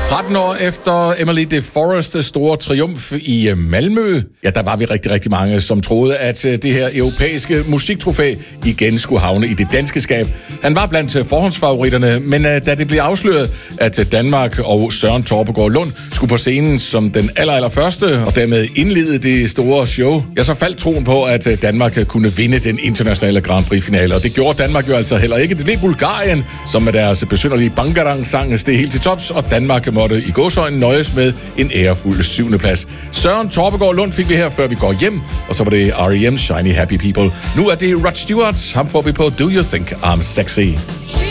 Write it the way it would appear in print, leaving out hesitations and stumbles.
13 år efter Emily de Forests store triumf i Malmø, ja, der var vi rigtig, rigtig mange, som troede, at det her europæiske musiktrofæ igen skulle havne i det danske skab. Han var blandt forhåndsfavoritterne, men da det blev afsløret, at Danmark og Søren Torpegaard Lund skulle på scenen som den allerførste, og dermed indlede det store show, ja, så faldt troen på, at Danmark kunne vinde den internationale Grand Prix-finale. Og det gjorde Danmark jo altså heller ikke. Det blev Bulgarien, som med deres besynderlige bangarang-sang steg helt til tops, og Danmark måtte i gåseøjne nøjes med en ærefuld 7. plads. Søren Torpegaard Lund fik vi her, før vi går hjem, og så var det R.E.M. Shiny Happy People. Nu er det Rod Stewart. Ham får vi på Do You Think I'm Sexy?